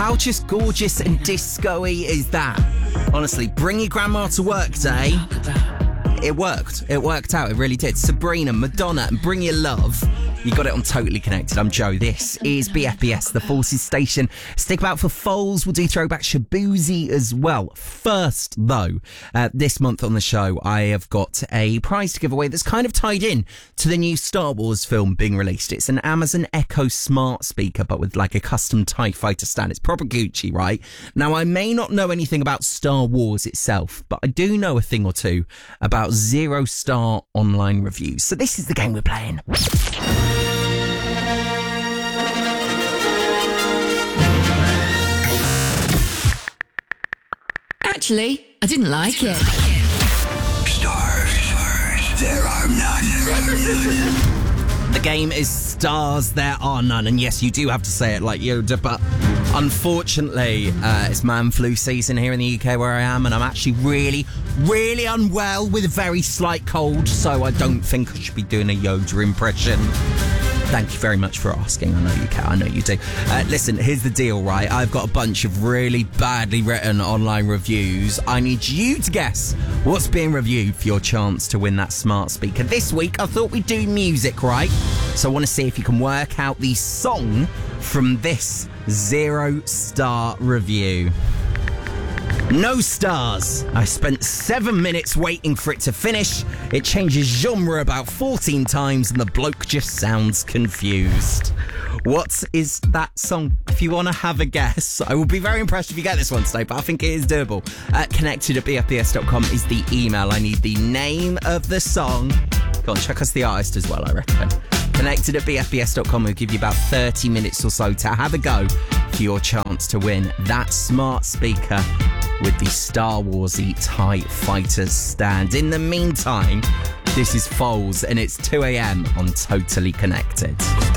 How just gorgeous and disco-y is that? Honestly, bring your grandma to work day. It worked. It worked out. It really did. Sabrina, Madonna, and Bring Your Love. You got it on Totally Connected. I'm Joe. This is BFBS, the Forces Station. Stick about for Foals. We'll do throwback Shabuzi as well. First, though, this month on the show, I have got a prize to give away that's kind of tied in to the new Star Wars film being released. It's an Amazon Echo smart speaker, but with like a custom TIE fighter stand. It's proper Gucci, right? Now, I may not know anything about Star Wars itself, but I do know a thing or two about 0-star online reviews. So this is the game we're playing. Actually, I didn't like it. Stars, there are none. The game is Stars, There Are None. And yes, you do have to say it like Yoda, but unfortunately, it's man flu season here in the UK where I am, and I'm actually really, really unwell with a very slight cold, so I don't think I should be doing a Yoda impression. Thank you very much for asking. I know you can. I know you do. Listen, here's the deal, right? I've got a bunch of really badly written online reviews. I need you to guess what's being reviewed for your chance to win that smart speaker. This week, I thought we'd do music, right? So I want to see if you can work out the song from this 0-star review. No stars. I spent 7 minutes waiting for it to finish. It changes genre about 14 times and the bloke just sounds confused. What is that song? If you want to have a guess, I will be very impressed if you get this one today, but I think it is doable. Connected@bfbs.com is the email. I need the name of the song. Go on, check us the artist as well, I reckon. Connected@bfbs.com will give you about 30 minutes or so to have a go for your chance to win that smart speaker with the Star Warsy TIE Fighters stand. In the meantime, this is Foals and it's 2 a.m. on Totally Connected.